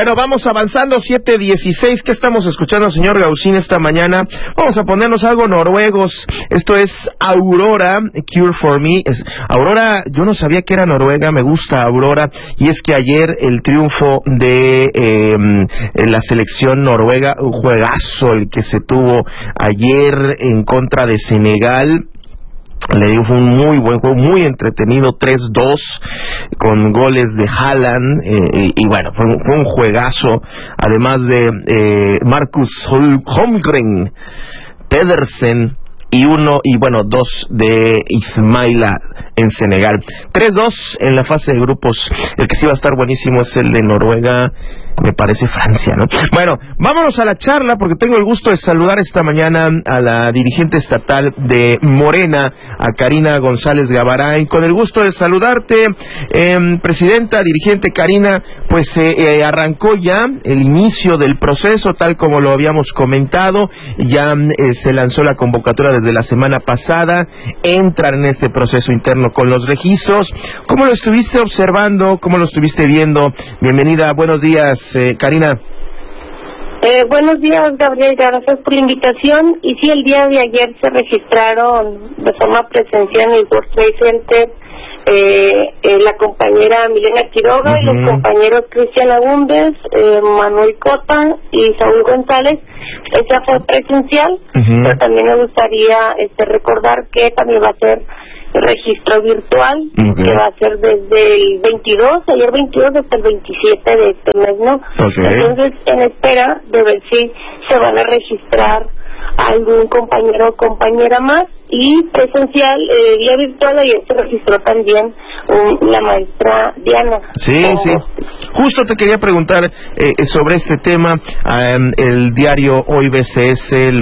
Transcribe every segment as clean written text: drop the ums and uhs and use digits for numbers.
Bueno, vamos avanzando, 7:16. ¿Qué estamos escuchando, señor Gaucín, esta mañana? Vamos a ponernos algo noruegos. Esto es Aurora, Cure for Me. Aurora, yo no sabía que era noruega, me gusta Aurora. Y es que ayer el triunfo de la selección noruega, un juegazo el que se tuvo ayer en contra de Senegal. Le digo, fue un muy buen juego, muy entretenido, 3-2, con goles de Haaland, y bueno, fue un juegazo, además de Marcus Holmgren, Pedersen, y dos de Ismaila en Senegal. 3-2 en la fase de grupos. El que sí va a estar buenísimo es el de Noruega, me parece Francia, ¿no? Bueno, vámonos a la charla porque tengo el gusto de saludar esta mañana a la dirigente estatal de Morena, a Karina González Gabaray. Con el gusto de saludarte, presidenta, dirigente Karina, pues arrancó ya el inicio del proceso, tal como lo habíamos comentado. Ya se lanzó la convocatoria desde la semana pasada, entran en este proceso interno con los registros. ¿Cómo lo estuviste observando? ¿Cómo lo estuviste viendo? Bienvenida, buenos días, Karina. Buenos días, Gabriel, gracias por la invitación. Y sí, el día de ayer se registraron de forma presencial en el World Trade Center la compañera Milena Quiroga y los compañeros Cristian Agúndez, Manuel Cota y Saúl González. Esa fue presencial, pero también me gustaría recordar que también va a ser el registro virtual, que va a ser desde el 22, ayer 22 hasta el 27 de este mes, ¿no? Entonces, en espera de ver si se van a registrar algún compañero o compañera más, y presencial, vía virtual, ayer se registró también la maestra Diana. Sí. Justo te quería preguntar sobre este tema. El diario Hoy BCS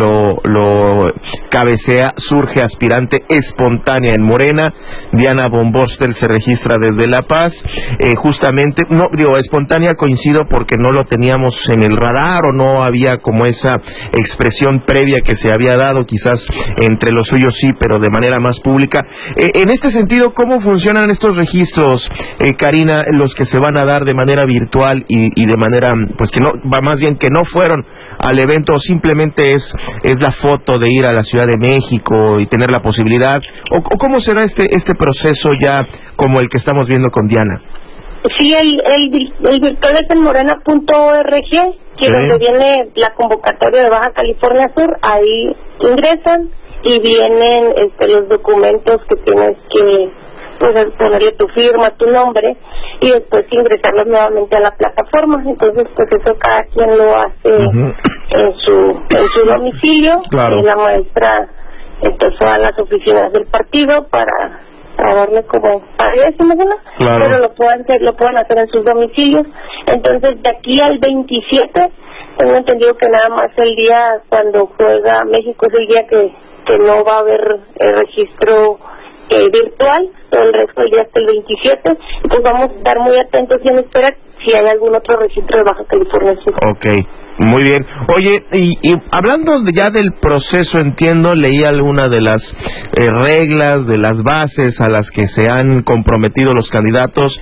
lo cabecea: surge aspirante espontánea en Morena. Diana von Borstel se registra desde La Paz. Justamente, no digo espontánea, coincido porque no lo teníamos en el radar o no había como esa expresión previa que se había dado, quizás entre los suyos sí, pero de manera más pública. En este sentido, ¿cómo funcionan estos registros, Karina, los que se van a dar de manera virtual y de manera, pues que no, más bien que no fueron al evento, simplemente es la foto de ir a la Ciudad de México y tener la posibilidad, o cómo será este proceso ya como el que estamos viendo con Diana? Sí, el virtual es en morena.org, que donde viene la convocatoria de Baja California Sur. Ahí ingresan y vienen los documentos que tienes que ponerle tu firma, tu nombre, y después ingresarlos nuevamente a la plataforma. Entonces, pues eso cada quien lo hace en su domicilio. Claro. La maestra empezó a las oficinas del partido para darle como claro, pero lo pueden hacer en sus domicilios. Entonces, de aquí al 27, tengo entendido que nada más el día cuando juega México es el día que no va a haber registro virtual, todo el resto del día hasta el 27. Entonces vamos a estar muy atentos y en espera si hay algún otro registro de Baja California Sur. Okay. Muy bien. Oye, y hablando ya del proceso, entiendo, leí alguna de las reglas, de las bases a las que se han comprometido los candidatos: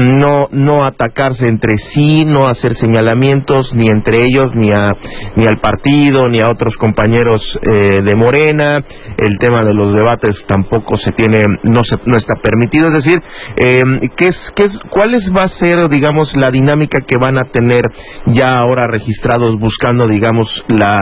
no atacarse entre sí, no hacer señalamientos ni entre ellos, ni al partido, ni a otros compañeros de Morena. El tema de los debates tampoco no está permitido. Es decir, ¿cuál va a ser, digamos, la dinámica que van a tener ya ahora registrados, buscando, digamos, la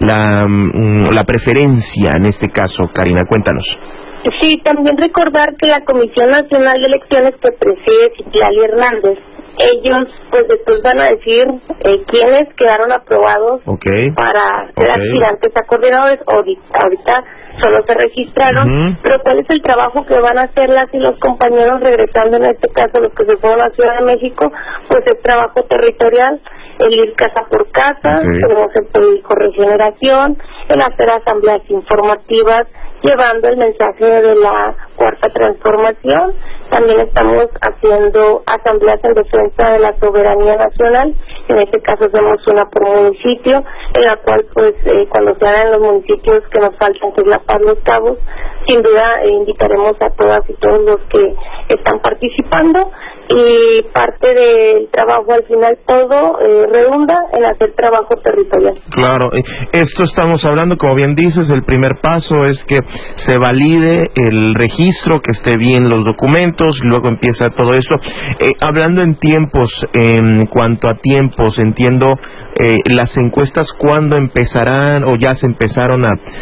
preferencia en este caso? Karina, cuéntanos. Sí, también recordar que la Comisión Nacional de Elecciones que preside Citlali Hernández, ellos pues después van a decir quiénes quedaron aprobados para ser aspirantes a coordinadores. Ahorita solo se registraron, pero cuál es el trabajo que van a hacer las y los compañeros regresando, en este caso los que se fueron a la Ciudad de México, pues es trabajo territorial, el ir casa por casa, tenemos el periódico Regeneración, el hacer asambleas informativas, llevando el mensaje de la Cuarta Transformación. También estamos haciendo asambleas en defensa de la soberanía nacional. En este caso hacemos una por municipio, en la cual pues cuando se hagan los municipios que nos faltan, que es La Paz, Los Cabos, sin duda invitaremos a todas y todos los que están participando. y parte del trabajo al final todo redunda en hacer trabajo territorial. Claro, esto estamos hablando, como bien dices, el primer paso es que se valide el registro, que esté bien los documentos, luego empieza todo esto. Hablando en tiempos, en cuanto a tiempos, entiendo las encuestas, ¿cuándo empezarán o ya se empezaron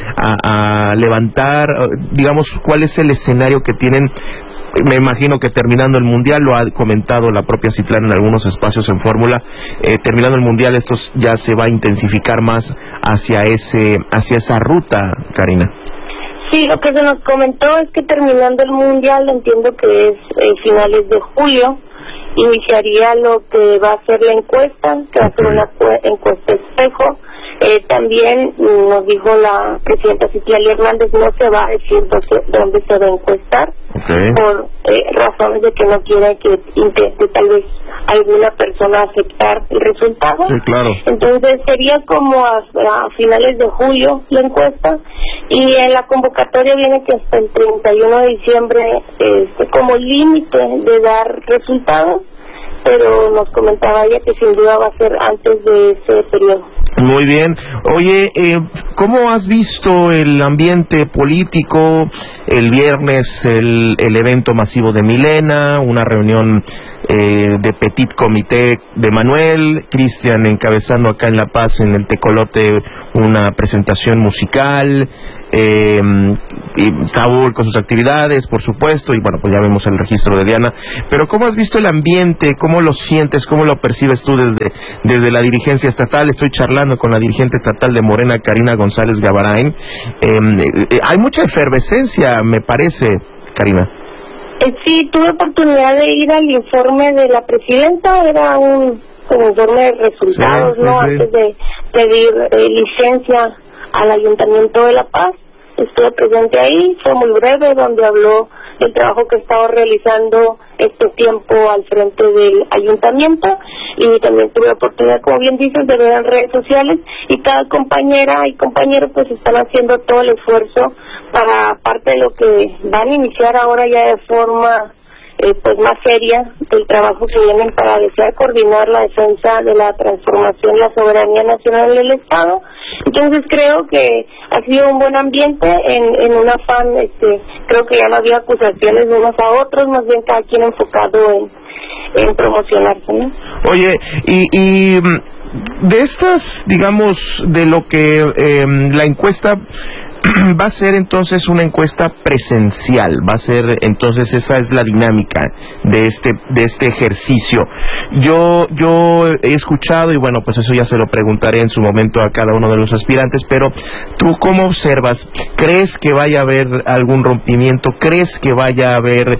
a levantar? Digamos, ¿cuál es el escenario que tienen? Me imagino que terminando el Mundial, lo ha comentado la propia Citlán en algunos espacios en Fórmula, terminando el Mundial esto ya se va a intensificar más hacia esa ruta, Karina. Sí, lo que se nos comentó es que terminando el Mundial, entiendo que es finales de julio, iniciaría lo que va a ser la encuesta, que va a ser una encuesta espejo. También nos dijo la presidenta Citlali Hernández, no se va a decir dónde se va a encuestar, por razones de que no quiere que intente tal vez alguna persona aceptar el resultado. Sí, claro. Entonces sería como a finales de julio la encuesta, y en la convocatoria viene que hasta el 31 de diciembre como límite de dar resultados, pero nos comentaba ella que sin duda va a ser antes de ese periodo. Muy bien. Oye, ¿cómo has visto el ambiente político? El viernes el evento masivo de Milena, una reunión de Petit Comité de Manuel, Cristian encabezando acá en La Paz, en el Tecolote, una presentación musical, y Saúl con sus actividades, por supuesto, y bueno, pues ya vemos el registro de Diana. Pero ¿cómo has visto el ambiente? ¿Cómo lo sientes? ¿Cómo lo percibes tú desde la dirigencia estatal? Estoy charlando con la dirigente estatal de Morena, Karina González Gavarain. Hay mucha efervescencia, me parece, Karina. Sí, tuve oportunidad de ir al informe de la presidenta, era un informe de resultados, sí, antes de pedir licencia al Ayuntamiento de La Paz. Estuve presente ahí, fue muy breve, donde habló del trabajo que estaba realizando este tiempo al frente del ayuntamiento, y también tuve la oportunidad, como bien dices, de ver en redes sociales, y cada compañera y compañero pues están haciendo todo el esfuerzo para parte de lo que van a iniciar ahora ya de forma pues más seria del trabajo que vienen para desear coordinar la defensa de la transformación y la soberanía nacional del Estado. Entonces creo que ha sido un buen ambiente en un afán, creo que ya no había acusaciones de unos a otros, más bien cada quien enfocado en promocionarse, ¿no? Oye, y de estas, digamos, de lo que la encuesta va a ser entonces una encuesta presencial, va a ser entonces, esa es la dinámica de este ejercicio. Yo he escuchado, y bueno, pues eso ya se lo preguntaré en su momento a cada uno de los aspirantes, pero ¿tú cómo observas? ¿Crees que vaya a haber algún rompimiento? ¿Crees que vaya a haber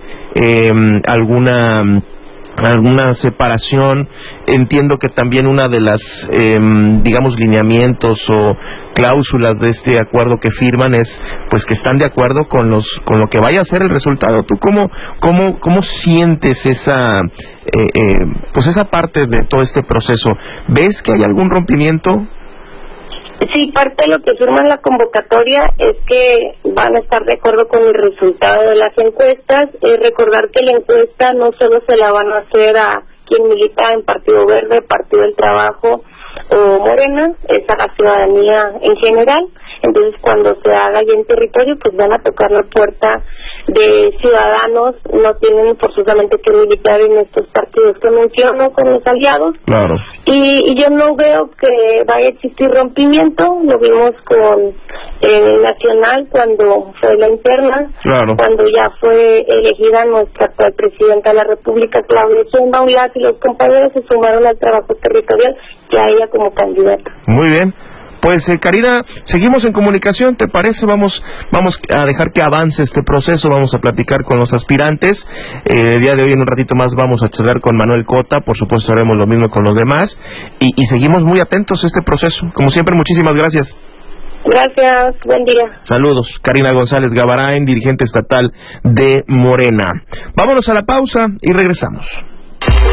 alguna separación? Entiendo que también una de las, digamos, lineamientos o cláusulas de este acuerdo que firman es, pues, que están de acuerdo con lo que vaya a ser el resultado. ¿Tú cómo sientes esa, pues, esa parte de todo este proceso? ¿Ves que hay algún rompimiento? Sí, parte de lo que firma en la convocatoria es que van a estar de acuerdo con el resultado de las encuestas. Recordar que la encuesta no solo se la van a hacer a quien milita en Partido Verde, Partido del Trabajo o Morena, es a la ciudadanía en general. Entonces, cuando se haga ya en territorio, pues van a tocar la puerta de ciudadanos, no tienen forzosamente que militar en estos partidos que menciono con los aliados. Claro. Y yo no veo que vaya a existir rompimiento, lo vimos con el Nacional cuando fue la interna, claro, cuando ya fue elegida nuestra actual presidenta de la República, Claudia Sheinbaum, y los compañeros se sumaron al trabajo territorial, que a ella como candidata. Muy bien. Pues Karina, seguimos en comunicación, ¿te parece? Vamos a dejar que avance este proceso, vamos a platicar con los aspirantes. El día de hoy, en un ratito más, vamos a charlar con Manuel Cota, por supuesto haremos lo mismo con los demás, y seguimos muy atentos a este proceso. Como siempre, muchísimas gracias. Gracias, buen día. Saludos, Karina González Gavarain, dirigente estatal de Morena. Vámonos a la pausa y regresamos.